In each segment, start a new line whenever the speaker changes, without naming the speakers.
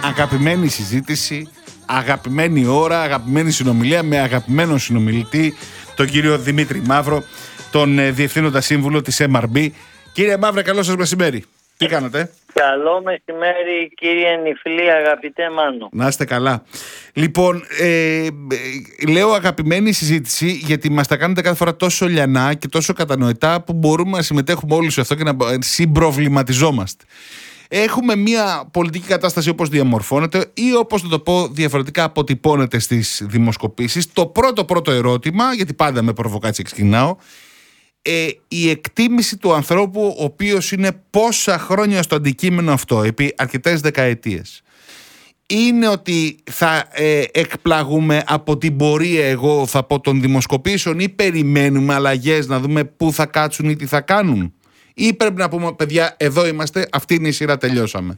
αγαπημένη συζήτηση, αγαπημένη ώρα, αγαπημένη συνομιλία με αγαπημένο συνομιλητή, τον κύριο Δημήτρη Μαύρο, τον Διευθύνοντα Σύμβουλο της MRB. Κύριε Μαύρε, καλό σας μεσημέρι. Τι κάνετε?
Καλό μεσημέρι, κύριε Νιφλή, αγαπητέ Μάνο.
Να είστε καλά. Λοιπόν, λέω αγαπημένη συζήτηση γιατί μας τα κάνετε κάθε φορά τόσο λιανά και τόσο κατανοητά που μπορούμε να συμμετέχουμε όλοι σε αυτό και να συμπροβληματιζόμαστε. Έχουμε μια πολιτική κατάσταση όπως διαμορφώνεται ή όπως να το πω διαφορετικά αποτυπώνεται στις δημοσκοπήσεις. Το πρώτο ερώτημα, γιατί πάντα με προβοκάτσια ξεκινάω, η εκτίμηση του ανθρώπου ο οποίος είναι πόσα χρόνια στο αντικείμενο αυτό επί αρκετές δεκαετίες, είναι ότι θα εκπλαγούμε από την πορεία, εγώ θα πω, των δημοσκοπήσεων, ή περιμένουμε αλλαγές να δούμε πού θα κάτσουν ή τι θα κάνουν, ή πρέπει να πούμε παιδιά εδώ είμαστε, αυτή είναι η σειρά, τελειώσαμε?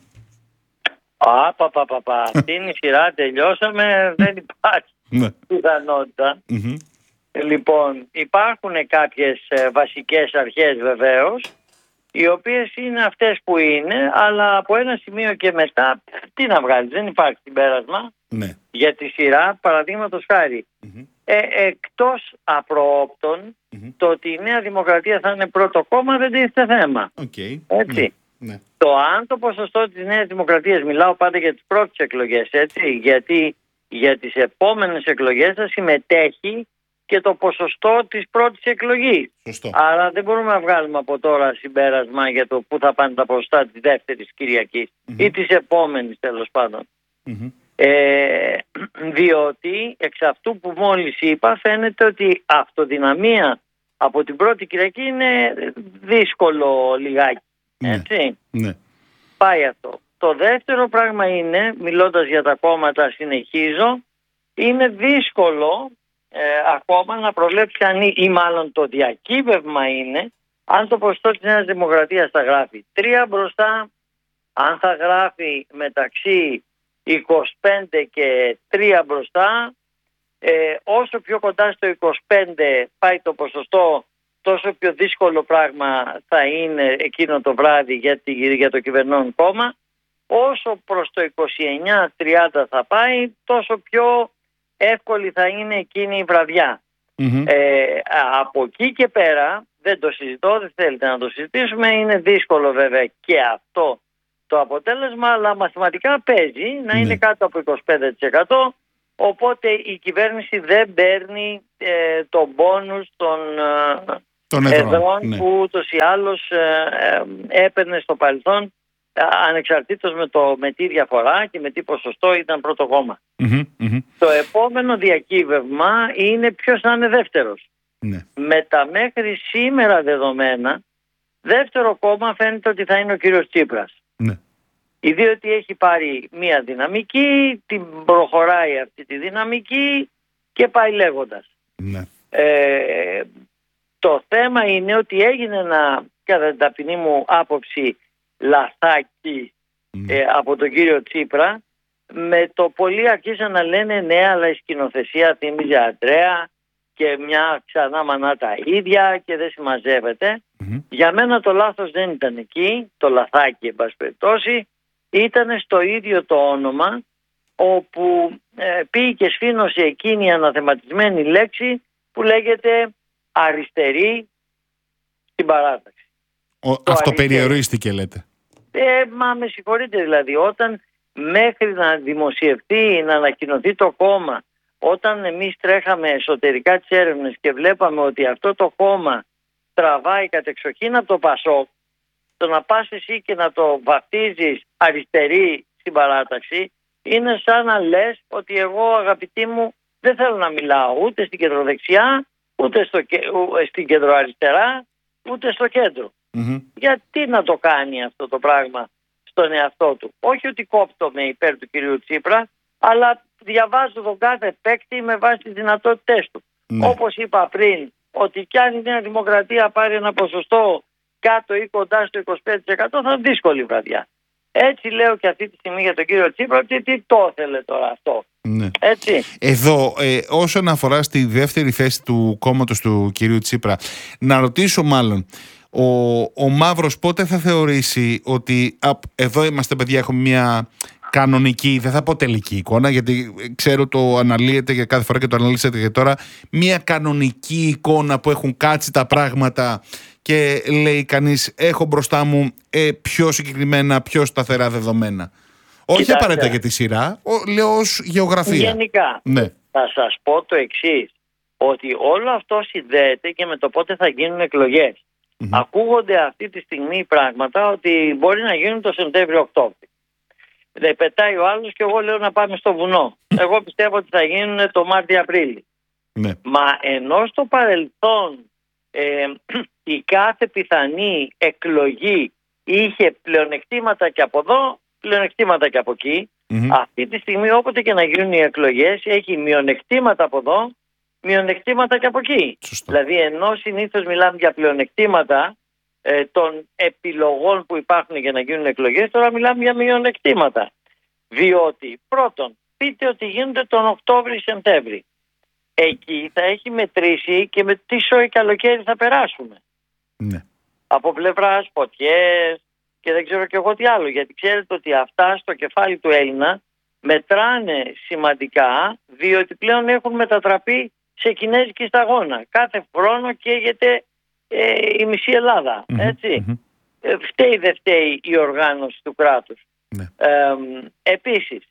Αυτή είναι η σειρά, τελειώσαμε, δεν υπάρχει πιθανότητα. Λοιπόν, υπάρχουν κάποιες βασικές αρχές βεβαίως, οι οποίες είναι αυτές που είναι, αλλά από ένα σημείο και μετά τι να βγάλεις, δεν υπάρχει συμπέρασμα για τη σειρά, παραδείγματος χάρη. Εκτός απροόπτων, το ότι η Νέα Δημοκρατία θα είναι πρώτο κόμμα δεν τίθεται θέμα. Έτσι. Το αν το ποσοστό της Νέας Δημοκρατίας, μιλάω πάντα για τις πρώτες εκλογές, έτσι, γιατί για τις επόμενες εκλογές θα συμμετέχει και το ποσοστό της πρώτης εκλογής. Άρα δεν μπορούμε να βγάλουμε από τώρα συμπέρασμα για το πού θα πάνε τα ποσοστά της δεύτερης Κυριακής ή της επόμενης, τέλος πάντων. Διότι εξ αυτού που μόλις είπα φαίνεται ότι η αυτοδυναμία από την πρώτη Κυριακή είναι δύσκολο λιγάκι. Έτσι. Πάει αυτό. Το δεύτερο πράγμα είναι, μιλώντας για τα κόμματα, συνεχίζω, είναι δύσκολο ακόμα να προβλέψει αν, ή μάλλον το διακύβευμα είναι, αν το ποσοστό της Νέας Δημοκρατίας θα γράφει 3 μπροστά, αν θα γράφει μεταξύ 25 και 3 μπροστά. Όσο πιο κοντά στο 25 πάει το ποσοστό, τόσο πιο δύσκολο πράγμα θα είναι εκείνο το βράδυ για το κυβερνών κόμμα. Όσο προς το 29-30 θα πάει, τόσο πιο εύκολη θα είναι εκείνη η βραδιά. Από εκεί και πέρα, δεν το συζητώ, δεν θέλετε να το συζητήσουμε, είναι δύσκολο βέβαια και αυτό το αποτέλεσμα, αλλά μαθηματικά παίζει να είναι κάτω από 25%, οπότε η κυβέρνηση δεν παίρνει τον μπόνους των εδρών που ούτως ή άλλως έπαιρνε στο παρελθόν, ανεξαρτήτως με τι διαφορά και με τι ποσοστό ήταν πρώτο κόμμα. Το επόμενο διακύβευμα είναι ποιος θα είναι δεύτερος. Με τα μέχρι σήμερα δεδομένα, δεύτερο κόμμα φαίνεται ότι θα είναι ο κύριος Τσίπρας. Διότι έχει πάρει μία δυναμική, την προχωράει αυτή τη δυναμική και πάει λέγοντας. Το θέμα είναι ότι έγινε ένα, κατά την ταπεινή μου άποψη, λαθάκι από τον κύριο Τσίπρα. Με το πολλοί αρχίσαν να λένε ναι, αλλά η σκηνοθεσία θύμιζε Αντρέα και μια ξανά μανά τα ίδια και δεν συμμαζεύεται. Για μένα το λάθος δεν ήταν εκεί, το λαθάκι εν πάση περιπτώσει, ήταν στο ίδιο το όνομα, όπου πήγε και σφήνωσε εκείνη η αναθεματισμένη λέξη που λέγεται αριστερή στην παράταξη.
Αυτό περιορίστηκε, λέτε?
Μα με συγχωρείτε, δηλαδή όταν μέχρι να δημοσιευτεί, να ανακοινωθεί το κόμμα, όταν εμείς τρέχαμε εσωτερικά τις έρευνες και βλέπαμε ότι αυτό το κόμμα τραβάει κατεξοχήν από το Πασόκ, το να πας εσύ και να το βαφτίζεις αριστερή στην παράταξη είναι σαν να λες ότι εγώ, αγαπητοί μου, δεν θέλω να μιλάω ούτε στην κεντροδεξιά, ούτε στην κεντροαριστερά, ούτε στο κέντρο. Γιατί να το κάνει αυτό το πράγμα στον εαυτό του? Όχι ότι κόπτομαι υπέρ του κυρίου Τσίπρα, αλλά διαβάζω τον κάθε παίκτη με βάση τις δυνατότητές του. Όπως είπα πριν, ότι κι αν η Νέα Δημοκρατία πάρει ένα ποσοστό κάτω ή κοντά στο 25% θα είναι δύσκολη βραδιά. Έτσι λέω και αυτή τη στιγμή για τον κύριο Τσίπρα, ότι τι το ήθελε τώρα αυτό. Έτσι.
Εδώ, όσον αφορά στη δεύτερη θέση του κόμματος του κυρίου Τσίπρα, να ρωτήσω μάλλον, ο Μαύρος πότε θα θεωρήσει ότι εδώ είμαστε παιδιά, έχουμε μια κανονική, δεν θα πω τελική εικόνα, γιατί ξέρω το αναλύεται για κάθε φορά και το αναλύσετε και τώρα, μια κανονική εικόνα που έχουν κάτσει τα πράγματα και λέει κανείς έχω μπροστά μου πιο συγκεκριμένα, πιο σταθερά δεδομένα. Όχι απαραίτητα για τη σειρά, λέω ως γεωγραφία.
Γενικά, ναι. Θα σας πω το εξής, ότι όλο αυτό συνδέεται και με το πότε θα γίνουν εκλογές. Ακούγονται αυτή τη στιγμή πράγματα ότι μπορεί να γίνουν το Σεπτέμβριο-Οκτώβριο. Πετάει ο άλλος και εγώ λέω να πάμε στο βουνό. Εγώ πιστεύω ότι θα γίνουν το Μάρτιο-Απρίλιο. Ναι. Μα ενώ στο παρελθόν η κάθε πιθανή εκλογή είχε πλεονεκτήματα και από εδώ, πλεονεκτήματα και από εκεί, αυτή τη στιγμή όποτε και να γίνουν οι εκλογές έχει μειονεκτήματα από εδώ, μειονεκτήματα και από εκεί. Σωστό. Δηλαδή ενώ συνήθως μιλάμε για πλεονεκτήματα των επιλογών που υπάρχουν για να γίνουν εκλογές, τώρα μιλάμε για μειονεκτήματα. Διότι πρώτον, πείτε ότι γίνονται τον Οκτώβρη-Σεπτέμβρη. Εκεί θα έχει μετρήσει και με τι σόι καλοκαίρι θα περάσουμε. Ναι. Από πλευράς φωτιές και δεν ξέρω και εγώ τι άλλο. Γιατί ξέρετε ότι αυτά στο κεφάλι του Έλληνα μετράνε σημαντικά, διότι πλέον έχουν μετατραπεί σε κινέζικη σταγόνα. Κάθε χρόνο καίγεται η μισή Ελλάδα. Έτσι. Φταίει δεν φταίει η οργάνωση του κράτους. Ναι. Επίσης,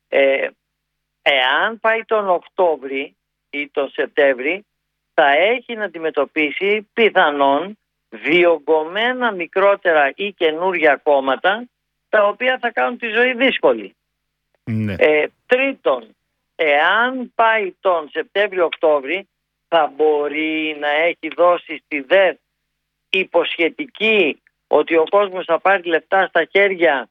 εάν πάει τον Οκτώβρη ή τον Σεπτέμβρη, θα έχει να αντιμετωπίσει πιθανόν διωγγωμένα μικρότερα ή καινούρια κόμματα, τα οποία θα κάνουν τη ζωή δύσκολη. Ναι. Τρίτον, εάν πάει τον Σεπτέμβριο-Οκτώβρη, θα μπορεί να έχει δώσει στη ΔΕΘ υποσχετική ότι ο κόσμος θα πάρει λεφτά στα χέρια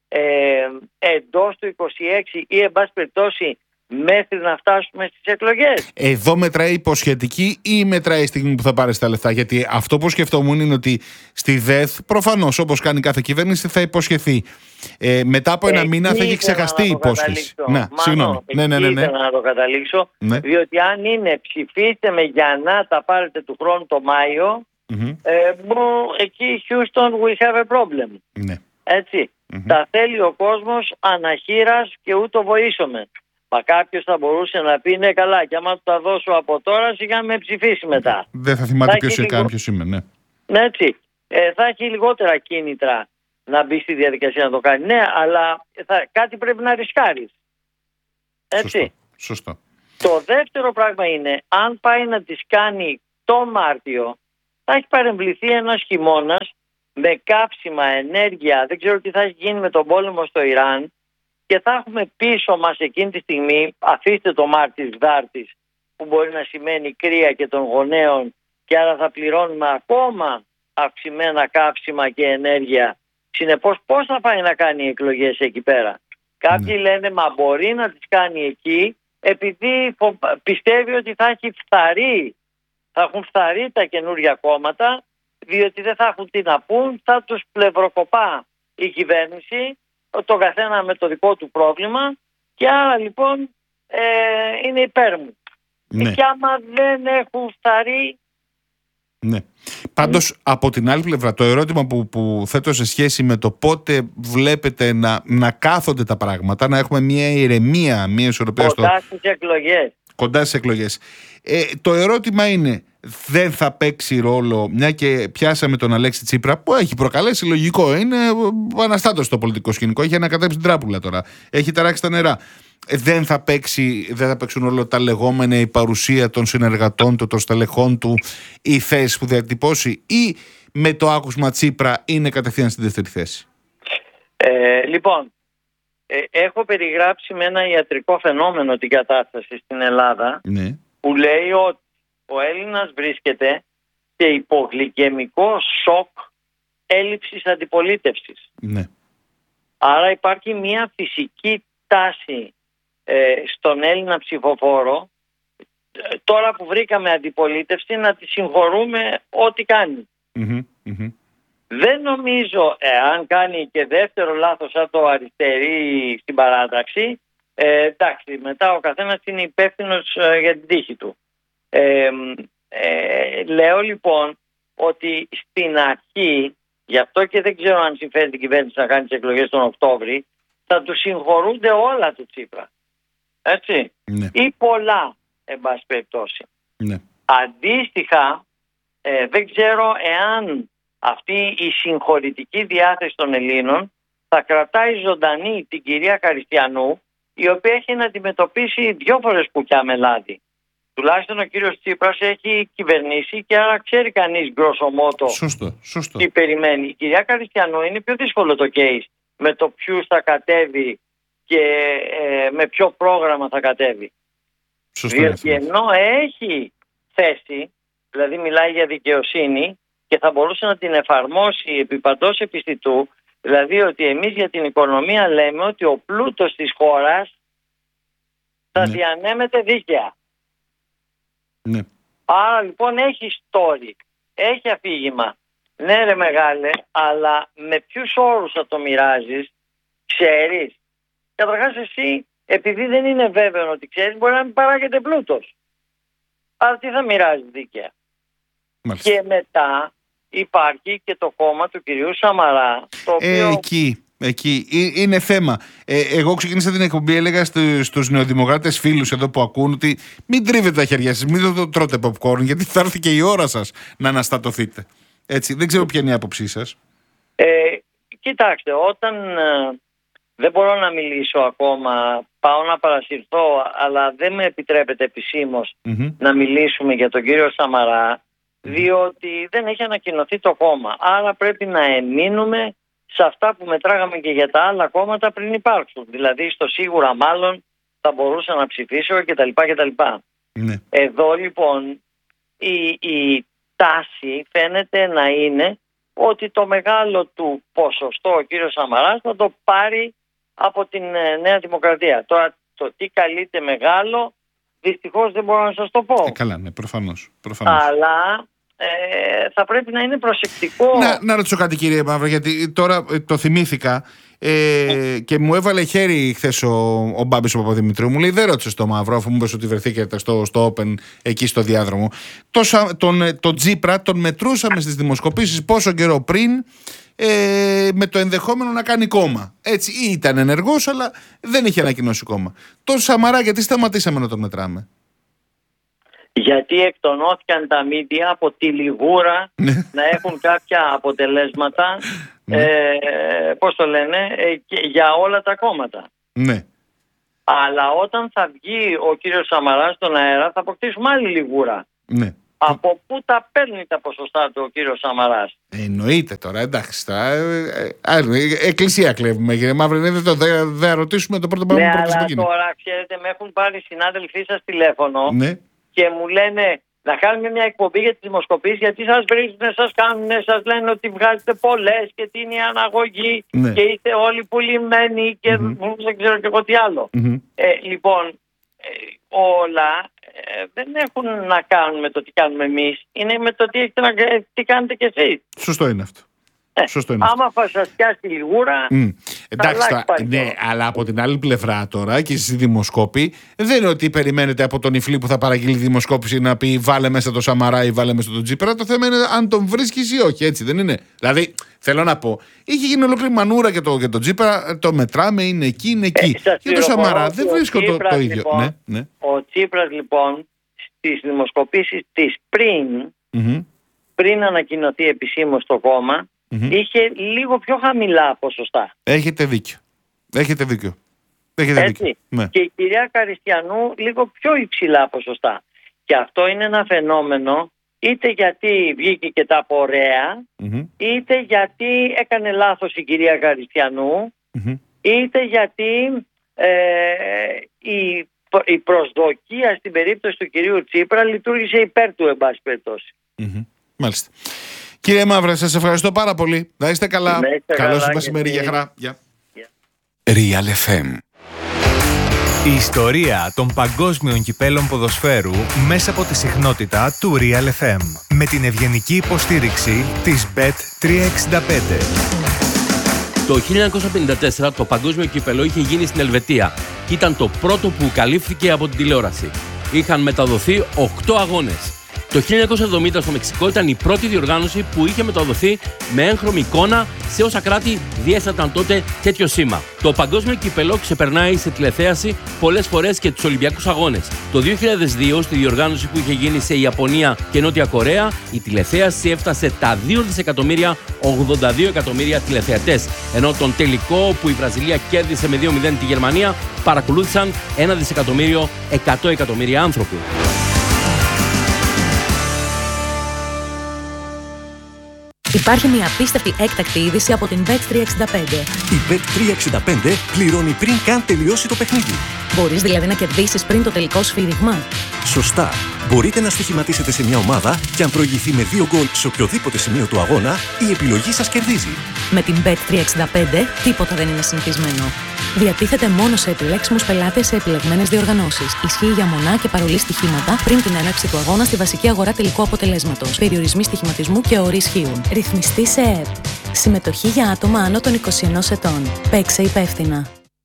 εντός του 26 ή εν πάση περιπτώσει μέχρι να φτάσουμε στις εκλογές. Εδώ μετράει υποσχετική ή μετράει η στιγμή που θα πάρει τα λεφτά? Γιατί αυτό που σκεφτόμουν είναι ότι στη ΔΕΘ προφανώς όπως κάνει κάθε κυβέρνηση θα υποσχεθεί. Μετά από ένα μήνα θα έχει ξεχαστεί η υπόσχεση. Συγγνώμη. Ήθελα να το καταλήξω. Ναι. Διότι αν είναι ψηφίστε με για να τα πάρετε του χρόνου το Μάιο, εκεί Houston we have a problem. Ναι. Έτσι. Τα θέλει ο κόσμος αναχείρας και ούτω βοήσομε. Μα κάποιος θα μπορούσε να πει ναι καλά και άμα του τα δώσω από τώρα σιγά με ψηφίσει μετά. Δεν θα θυμάται ποιος είμαι, ναι. Έτσι. Θα έχει λιγότερα κίνητρα να μπει στη διαδικασία να το κάνει. Ναι, αλλά κάτι πρέπει να ρισκάρεις. Έτσι. Σωστό. Το δεύτερο πράγμα είναι, αν πάει να τις κάνει το Μάρτιο, θα έχει παρεμβληθεί ένας χειμώνας με κάψιμα, ενέργεια, δεν ξέρω τι θα έχει γίνει με τον πόλεμο στο Ιράν, και θα έχουμε πίσω μας εκείνη τη στιγμή, αφήστε το Μάρτης Δάρτης, που μπορεί να σημαίνει κρύα και των γονέων, και άρα θα πληρώνουμε ακόμα αυξημένα κάψιμα και ενέργεια. Συνεπώς πώς θα πάει να κάνει εκλογές εκεί πέρα? Κάποιοι λένε μα μπορεί να τις κάνει εκεί επειδή πιστεύει ότι θα έχουν φθαρεί τα καινούργια κόμματα, διότι δεν θα έχουν τι να πούν, θα τους πλευροκοπά η κυβέρνηση, το καθένα με το δικό του πρόβλημα, και άρα λοιπόν είναι υπέρ μου. Ναι. Και άμα δεν έχουν φθαρεί. Ναι. Πάντως από την άλλη πλευρά το ερώτημα που θέτω σε σχέση με το πότε βλέπετε να κάθονται τα πράγματα, να έχουμε μια ηρεμία, μια ισορροπία κοντά στις εκλογές. Το ερώτημα είναι, δεν θα παίξει ρόλο, μια και πιάσαμε τον Αλέξη Τσίπρα, που έχει προκαλέσει, λογικό, είναι αναστάτωση στο πολιτικό σκηνικό, έχει ανακατέψει την τράπουλα τώρα, έχει ταράξει τα νερά. Δεν θα παίξουν όλο τα λεγόμενα, η παρουσία των συνεργατών του, των στελεχών του, οι θέσεις που διατυπώσει, ή με το άκουσμα Τσίπρα είναι κατευθείαν στην δεύτερη θέση? Λοιπόν, έχω περιγράψει με ένα ιατρικό φαινόμενο την κατάσταση στην Ελλάδα, ναι, που λέει ότι ο Έλληνας βρίσκεται σε υπογλυκαιμικό σοκ έλλειψης αντιπολίτευσης. Ναι. Άρα υπάρχει μια φυσική τάση στον Έλληνα ψηφοφόρο, τώρα που βρήκαμε αντιπολίτευση, να τη συγχωρούμε ό,τι κάνει. Δεν νομίζω, αν κάνει και δεύτερο λάθος σαν το αριστερή στην παράταξη, εντάξει, μετά ο καθένας είναι υπεύθυνος για την τύχη του. Λέω λοιπόν ότι στην αρχή, γι' αυτό και δεν ξέρω αν συμφέρει την κυβέρνηση να κάνει τις εκλογές τον Οκτώβρη, θα του συγχωρούνται όλα του Τσίπρα. Έτσι.
Ναι.
Ή πολλά, εν πάση περιπτώσει.
Ναι.
Αντίστοιχα, δεν ξέρω εάν αυτή η συγχωρητική διάθεση των Ελλήνων θα κρατάει ζωντανή την κυρία Καριστιανού, η οποία έχει να αντιμετωπίσει 2 φορές κουκιά με λάδι. Τουλάχιστον ο κύριος Τσίπρας έχει κυβερνήσει και άρα ξέρει κανείς γκρόσο μότο τι περιμένει. Η κυρία Καριστιανού είναι πιο δύσκολο το case με το ποιους θα κατέβει και με ποιο πρόγραμμα θα κατέβει. Διότι ενώ έχει θέση, δηλαδή μιλάει για δικαιοσύνη και θα μπορούσε να την εφαρμόσει επί παντός επιστητού, δηλαδή ότι εμείς για την οικονομία λέμε ότι ο πλούτος της χώρας θα διανέμεται δίκαια.
Ναι.
Άρα λοιπόν έχει story, έχει αφήγημα. Ναι ρε μεγάλε, αλλά με ποιους όρους θα το μοιράζεις, ξέρεις? Καταρχάς εσύ, επειδή δεν είναι βέβαιο ότι ξέρεις, μπορεί να μην παράγεται πλούτος. Άρα τι θα μοιράζει δίκαια?
Μάλιστα.
Και μετά υπάρχει και το κόμμα του κυρίου Σαμαρά, το οποίο...
Εκεί είναι θέμα. Εγώ ξεκίνησα την εκπομπή, έλεγα στους νεοδημοκράτες φίλους εδώ που ακούν ότι μην τρίβετε τα χέρια σας, μην το τρώτε popcorn, γιατί θα έρθει και η ώρα σας να αναστατωθείτε. Έτσι, δεν ξέρω ποια είναι η άποψή σας.
Κοιτάξτε, όταν δεν μπορώ να μιλήσω ακόμα, πάω να παρασυρθώ, αλλά δεν με επιτρέπεται επισήμως να μιλήσουμε για τον κύριο Σαμαρά, διότι δεν έχει ανακοινωθεί το κόμμα. Άρα πρέπει να εμείνουμε σε αυτά που μετράγαμε και για τα άλλα κόμματα πριν υπάρξουν. Δηλαδή στο σίγουρα μάλλον θα μπορούσα να ψηφίσω κτλ.
Ναι.
Εδώ λοιπόν η τάση φαίνεται να είναι ότι το μεγάλο του ποσοστό ο κύριος Σαμαράς θα το πάρει από την Νέα Δημοκρατία. Τώρα το τι καλείται μεγάλο δυστυχώς δεν μπορώ να σας το πω.
Καλά, ναι, προφανώς.
Αλλά θα πρέπει να είναι προσεκτικό.
Να ρωτήσω κάτι κύριε Μαύρα, γιατί τώρα το θυμήθηκα και μου έβαλε χέρι χθες ο Μπάμπης ο Παπαδημητρίου. Μου λέει δεν ρώτησε το Μαύρο, αφού μου είπες ότι βρεθήκατε στο Open εκεί στο διάδρομο. Τον Τσίπρα τον μετρούσαμε στις δημοσκοπήσεις πόσο καιρό πριν με το ενδεχόμενο να κάνει κόμμα. Έτσι, ή ήταν ενεργός αλλά δεν είχε ανακοινώσει κόμμα. Τον Σαμαρά γιατί σταματήσαμε να τον μετράμε?
Γιατί εκτονώθηκαν τα μίντια από τη λιγούρα να έχουν κάποια αποτελέσματα, πώς το λένε, για όλα τα κόμματα.
Ναι.
Αλλά όταν θα βγει ο κύριος Σαμαράς στον αέρα θα αποκτήσουμε άλλη λιγούρα.
Ναι.
Από πού τα παίρνει τα ποσοστά του ο κύριος Σαμαράς?
Εννοείται τώρα, εντάξει. Εκκλησία κλέβουμε, κύριε Μαύρη. Δεν ρωτήσουμε το πρώτο πράγμα που πρέπει να γίνει.
Τώρα, ξέρετε, με έχουν πάρει συνάδελφοί σας τηλέφωνο και μου λένε να κάνουμε μια εκπομπή για τις δημοσκοπήσεις, γιατί σας βρίσκουν, σας κάνουν, σας λένε ότι βγάζετε πολλές και τι είναι η αναγωγή και είστε όλοι πουλημένοι και δεν ξέρω και εγώ τι άλλο. Λοιπόν, όλα δεν έχουν να κάνουν με το τι κάνουμε εμείς, είναι με το τι κάνετε κι εσείς.
Σωστό είναι αυτό.
Άμα θα σας πιάσει τη λιγούρα.
Εντάξει, ναι, αλλά από την άλλη πλευρά τώρα και στις δημοσκόποι δεν είναι ότι περιμένετε από τον Ιφλή που θα παραγγείλει τη δημοσκόπηση να πει βάλε μέσα το Σαμαρά ή βάλε μέσα τον Τσίπρα. Το θέμα είναι αν τον βρίσκεις ή όχι, έτσι δεν είναι? Δηλαδή, θέλω να πω, είχε γίνει ολόκληρη μανούρα για τον Τσίπρα, το μετράμε, είναι εκεί, είναι εκεί. Για το Σαμαρά δεν βρίσκω το ίδιο.
Λοιπόν, ναι. Ο Τσίπρας λοιπόν στις δημοσκοπήσεις της πριν ανακοινωθεί επισήμως το κόμμα, είχε λίγο πιο χαμηλά ποσοστά.
Έχετε δίκιο.
Έτσι. Ναι. Και η κυρία Καριστιανού λίγο πιο υψηλά ποσοστά. Και αυτό είναι ένα φαινόμενο είτε γιατί βγήκε και τα από ωραία, είτε γιατί έκανε λάθος η κυρία Καριστιανού, είτε γιατί η προσδοκία στην περίπτωση του κυρίου Τσίπρα λειτουργήσε υπέρ του, εν πάση περιπτώσει.
Μάλιστα. Κύριε Μαύρα, σας ευχαριστώ πάρα πολύ. Να είστε καλά. Καλό σας μεσημέρι. Γεια χαρά.
Real FM. Η ιστορία των παγκόσμιων κυπέλων ποδοσφαίρου μέσα από τη συχνότητα του Real FM. Με την ευγενική υποστήριξη της Bet365.
Το 1954 το παγκόσμιο κύπελο είχε γίνει στην Ελβετία και ήταν το πρώτο που καλύφθηκε από την τηλεόραση. Είχαν μεταδοθεί 8 αγώνες. Το 1970 στο Μεξικό ήταν η πρώτη διοργάνωση που είχε μεταδοθεί με έγχρωμη εικόνα σε όσα κράτη διέθεταν τότε τέτοιο σήμα. Το παγκόσμιο κύπελο ξεπερνάει σε τηλεθέαση πολλές φορές και τους Ολυμπιακούς Αγώνες. Το 2002, στη διοργάνωση που είχε γίνει σε Ιαπωνία και Νότια Κορέα, η τηλεθέαση έφτασε τα 2 δισεκατομμύρια 82 εκατομμύρια τηλεθεατές. Ενώ τον τελικό που η Βραζιλία κέρδισε με 2-0 τη Γερμανία παρακολούθησαν 1 δισεκατομμύριο 100 εκατομμύρια άνθρωποι.
Υπάρχει μια απίστευτη έκτακτη είδηση από την Bet365.
Η Bet365 πληρώνει πριν καν τελειώσει το παιχνίδι.
Μπορείς δηλαδή να κερδίσεις πριν το τελικό σφύριγμα.
Σωστά. Μπορείτε να στοιχηματίσετε σε μια ομάδα και αν προηγηθεί με 2 γκολ σε οποιοδήποτε σημείο του αγώνα, η επιλογή σας κερδίζει.
Με την Bet365 τίποτα δεν είναι συνηθισμένο. Διατίθεται μόνο σε επιλέξιμους πελάτες σε επιλεγμένες διοργανώσεις. Ισχύει για μονά και παρολί στοιχήματα πριν την έναρξη του αγώνα στη βασική αγορά τελικού αποτελέσματος. Περιορισμοί στοιχηματισμού και όροι ισχύουν. Ρυθμιστή σε ΕΕΠ. Συμμετοχή για άτομα άνω των 21 ετών. Παίξε υπεύθυνα.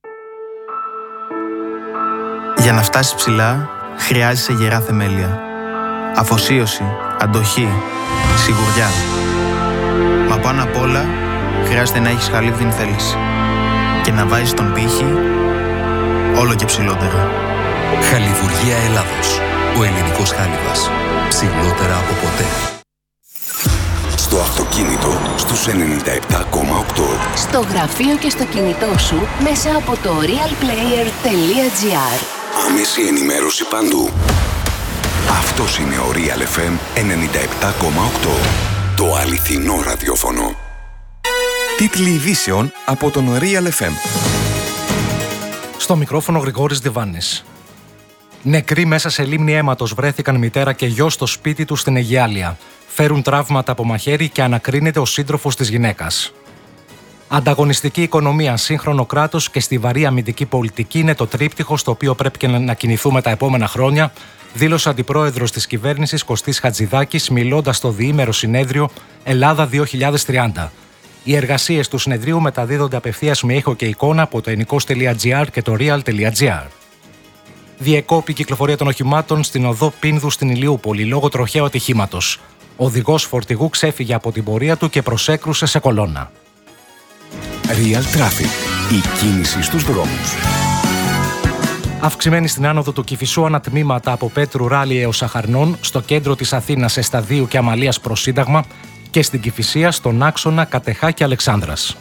Για να φτάσεις ψηλά, χρειάζεσαι γερά θεμέλια. Αφοσίωση, αντοχή, σιγουριά. Μα πάνω απ' όλα, χρειάζεται να έχεις χαλίβδινη θέληση. Και να βάζεις τον πύχη όλο και ψηλότερα.
Χαλιβουργία Ελλάδος. Ο ελληνικός χάλιβας. Ψηλότερα από ποτέ. Στο αυτοκίνητο στους 97,8.
Στο γραφείο και στο κινητό σου μέσα από το realplayer.gr.
Άμεση ενημέρωση παντού. Αυτός είναι ο Real FM 97,8. Το αληθινό ραδιόφωνο.
Τίτλοι ειδήσεων από τον Real FM.
Στο μικρόφωνο Γρηγόρης Διβάνης. Νεκροί μέσα σε λίμνη αίματος βρέθηκαν μητέρα και γιος στο σπίτι του στην Αιγιάλεια. Φέρουν τραύματα από μαχαίρι και ανακρίνεται ο σύντροφος της γυναίκας. Ανταγωνιστική οικονομία, σύγχρονο κράτος και στιβαρή αμυντική πολιτική είναι το τρίπτυχο στο οποίο πρέπει και να κινηθούμε τα επόμενα χρόνια, δήλωσε αντιπρόεδρος της κυβέρνησης Κωστής Χατζηδάκης μιλώντας στο διήμερο συνέδριο Ελλάδα 2030. Οι εργασίες του συνεδρίου μεταδίδονται απευθείας με ήχο και εικόνα από το ενικός.gr και το real.gr. Διεκόπη η κυκλοφορία των οχημάτων στην οδό Πίνδου στην Ηλιούπολη λόγω τροχαίου ατυχήματος. Ο οδηγός φορτηγού ξέφυγε από την πορεία του και προσέκρουσε σε κολόνα.
Real Traffic. Η κίνηση στους δρόμους.
Αυξημένη στην άνοδο του Κηφισού ανατμήματα από Πέτρου Ράλι έως Αχαρνών, στο κέντρο της Αθήνας Εσταδίου και Αμαλίας προς Σύνταγμα και στην Κηφισία στον άξονα Κατεχά και Αλεξάνδρας.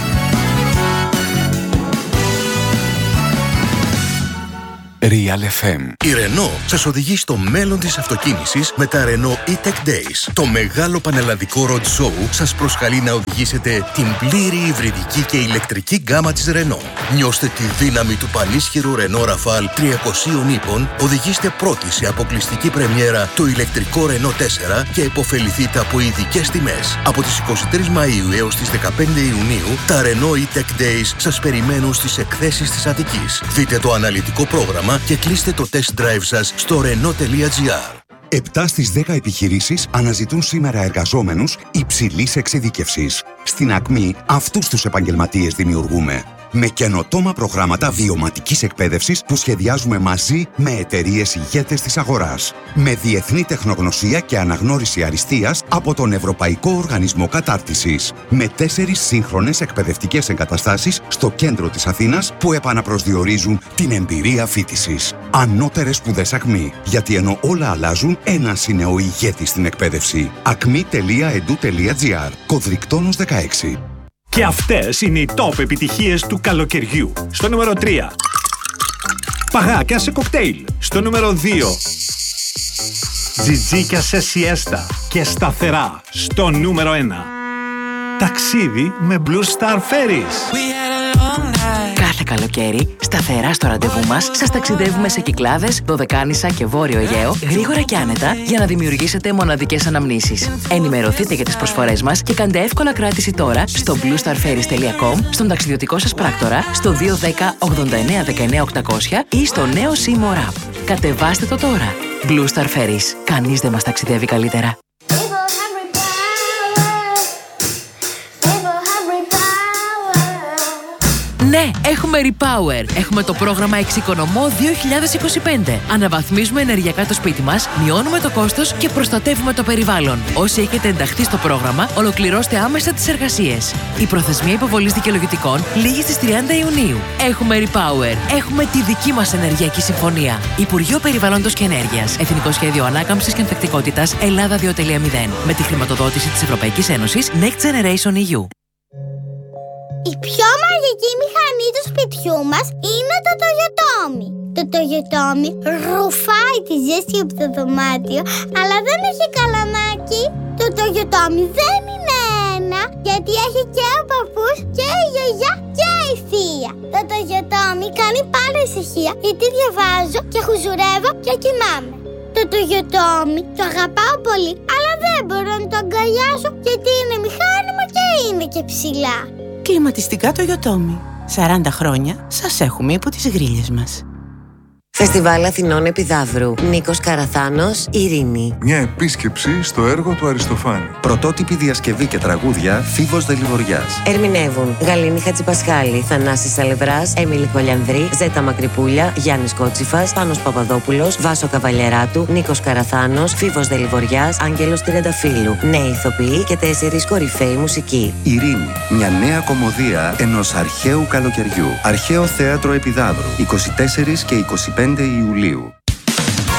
Real FM.
Η Renault σας οδηγεί στο μέλλον της αυτοκίνησης με τα Renault E-Tech Days. Το μεγάλο πανελλαδικό road show σας προσκαλεί να οδηγήσετε την πλήρη υβριδική και ηλεκτρική γκάμα της Renault. Νιώστε τη δύναμη του πανίσχυρου Renault Rafale 300 ύπων, οδηγήστε πρώτοι σε αποκλειστική πρεμιέρα το ηλεκτρικό Renault 4 και επωφεληθείτε από ειδικές τιμές. Από τις 23 Μαΐου έως τις 15 Ιουνίου, τα Renault E-Tech Days σας περιμένουν στις εκθέσεις της Αττικής. Δείτε το αναλυτικό πρόγραμμα και κλείστε το test drive σας στο renault.gr.
7 στις 10 επιχειρήσεις αναζητούν σήμερα εργαζόμενους υψηλής εξειδίκευσης. Στην Ακμή αυτούς τους επαγγελματίες δημιουργούμε. Με καινοτόμα προγράμματα βιωματικής εκπαίδευσης που σχεδιάζουμε μαζί με εταιρείες ηγέτες της αγοράς. Με διεθνή τεχνογνωσία και αναγνώριση αριστείας από τον Ευρωπαϊκό Οργανισμό Κατάρτισης. Με 4 σύγχρονες εκπαιδευτικές εγκαταστάσεις στο κέντρο της Αθήνας που επαναπροσδιορίζουν την εμπειρία φοιτησης. Ανώτερες σπουδές Ακμή. Γιατί ενώ όλα αλλάζουν, ένας είναι ο ηγέτης στην εκπαίδευση. acmi.edu.gr. Κωδρικτόνος 16.
Και αυτές είναι οι top επιτυχίες του καλοκαιριού. Στο νούμερο 3. Παγάκια σε κοκτέιλ. Στο νούμερο 2. Τζιτζίκια σε σιέστα και σταθερά. Στο νούμερο 1. Ταξίδι με Blue Star Ferries.
Κάθε καλοκαίρι, σταθερά στο ραντεβού μας, σας ταξιδεύουμε σε Κυκλάδες, Δωδεκάνησα και Βόρειο Αιγαίο, γρήγορα και άνετα, για να δημιουργήσετε μοναδικές αναμνήσεις. Ενημερωθείτε για τις προσφορές μας και κάντε εύκολα κράτηση τώρα στο bluestarferries.com, στον ταξιδιωτικό σας πράκτορα, στο 210 89 19 800 ή στο νέο Seymour App. Κατεβάστε το τώρα. Blue Star Ferries. Κανείς δεν μας ταξιδεύει καλύτερα. Ναι, έχουμε Repower. Έχουμε το πρόγραμμα Εξοικονομώ 2025. Αναβαθμίζουμε ενεργειακά το σπίτι μας, μειώνουμε το κόστος και προστατεύουμε το περιβάλλον. Όσοι έχετε ενταχθεί στο πρόγραμμα, ολοκληρώστε άμεσα τις εργασίες. Η προθεσμία υποβολής δικαιολογητικών λήγει στις 30 Ιουνίου. Έχουμε Repower. Έχουμε τη δική μας ενεργειακή συμφωνία. Υπουργείο Περιβάλλοντος και Ενέργειας. Εθνικό Σχέδιο Ανάκαμψης και Ανθεκτικότητας Ελλάδα 2.0. Με τη χρηματοδότηση της Ευρωπαϊκής Ένωσης Next Generation EU.
Η πιο μαγική μηχανή του σπιτιού μας είναι το Toyotomi. Το Toyotomi ρουφάει τη ζέστη από το δωμάτιο, αλλά δεν έχει καλαμάκι. Το Toyotomi δεν είναι ένα, γιατί έχει και ο παππούς και η γιαγιά και η θεία. Το Toyotomi κάνει πάντα ησυχία, γιατί διαβάζω και χουζουρεύω και κοιμάμαι. Το Toyotomi το αγαπάω πολύ, αλλά δεν μπορώ να το αγκαλιάσω, γιατί είναι μηχάνημα και είναι και ψηλά.
Κλιματιστικά Toyotomi. 40 χρόνια σας έχουμε υπό τις γρίλες μας.
Φεστιβάλ Αθηνών Επιδαύρου. Νίκος Καραθάνος, Ειρήνη.
Μια επίσκεψη στο έργο του Αριστοφάνη.
Πρωτότυπη διασκευή και τραγούδια Φίβος Δελιβοριάς.
Ερμηνεύουν Γαλήνη Χατζηπασχάλη, Θανάσης Σαλευράς, Έμιλη Κολιανδρή, Ζέτα Μακρυπούλια, Γιάννης Κότσιφας, Πάνος Παπαδόπουλος, Βάσο Καβαλιεράτου, Νίκος Καραθάνος, Φίβος Δελιβοριάς, Άγγελος Τριανταφύλου. Νέοι ηθοποιοί και 4 κορυφαίοι μουσικοί.
Ειρήνη. Μια νέα κωμωδία ενός αρχαίου καλοκαιριού. Αρχαίο Θέατρο Επιδαύρου. 24 και 25 Ιουλίου.